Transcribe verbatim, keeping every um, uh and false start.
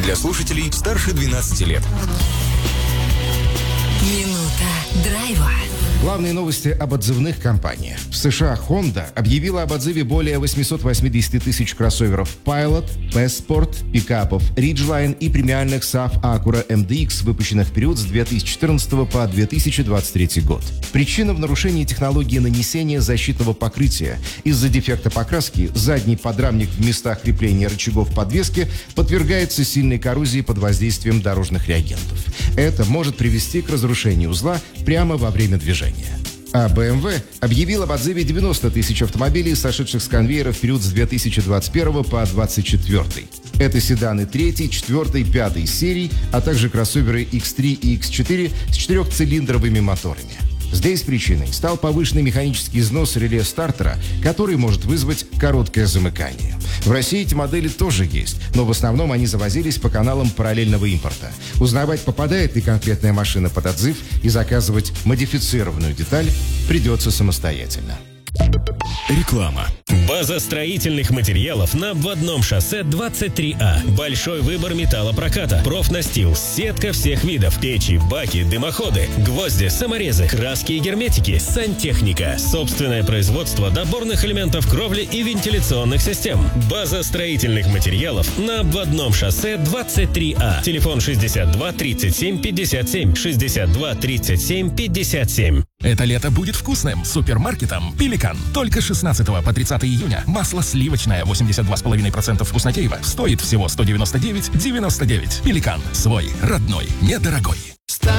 Для слушателей старше двенадцати лет. Минута драйва. Главные новости об отзывных компаниях. В США Honda объявила об отзыве более восемьсот восемьдесят тысяч кроссоверов Pilot, Passport, пикапов Ridgeline и премиальных эс эй эф Acura эм дэ икс, выпущенных в период с две тысячи четырнадцатого по две тысячи двадцать третий год. Причина в нарушении технологии нанесения защитного покрытия. Из-за дефекта покраски задний подрамник в местах крепления рычагов подвески подвергается сильной коррозии под воздействием дорожных реагентов. Это может привести к разрушению узла прямо во время движения. А бэ эм вэ объявил об отзыве девяносто тысяч автомобилей, сошедших с конвейера в период с две тысячи двадцать первого по две тысячи двадцать четвёртый. Это седаны третьей, четвёртой, пятой серий, а также кроссоверы икс три и икс четыре с четырехцилиндровыми моторами. Здесь причиной стал повышенный механический износ реле стартера, который может вызвать короткое замыкание. В России эти модели тоже есть, но в основном они завозились по каналам параллельного импорта. Узнавать, попадает ли конкретная машина под отзыв, и заказывать модифицированную деталь придется самостоятельно. Реклама. База строительных материалов на обводном шоссе двадцать три А. Большой выбор металлопроката, профнастил, сетка всех видов, печи, баки, дымоходы, гвозди, саморезы, краски и герметики, сантехника, собственное производство доборных элементов кровли и вентиляционных систем. База строительных материалов на обводном шоссе двадцать три А. Телефон шестьдесят два тридцать семь пятьдесят семь, шестьдесят два тридцать семь пятьдесят семь. Это лето будет вкусным. Супермаркетом «Пеликан». Только шестнадцатого по тридцатое июня масло сливочное восемьдесят два и пять десятых процента вкуснотеево стоит всего сто девяносто девять девяносто девять. «Пеликан». Свой, родной, недорогой.